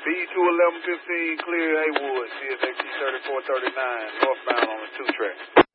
B21115, clear Haywood, CSXC 3439, northbound on the 2 track.